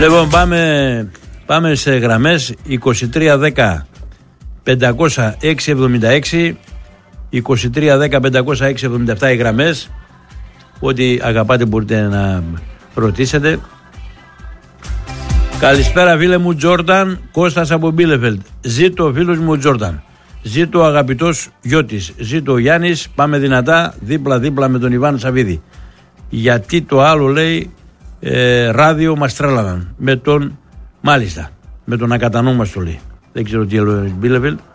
Λοιπόν, πάμε σε γραμμές. 2310 500 676, 2310 500 677 οι γραμμές. Ό,τι αγαπάτε μπορείτε να ρωτήσετε. Καλησπέρα φίλε μου Τζόρνταν, Κώστας από Μπίλεφελντ. Ζήτω ο φίλος μου ο Τζόρνταν. Ζήτω ο αγαπητός Γιώτης. Ζήτω ο Γιάννης. Πάμε δυνατά δίπλα με τον Ιβάν Σαββίδη. Γιατί το άλλο λέει ράδιο μας τρέλαβαν. Μάλιστα, με τον ακατανό μας το λέει. Δεν ξέρω τι άλλο Μπίλεφελντ.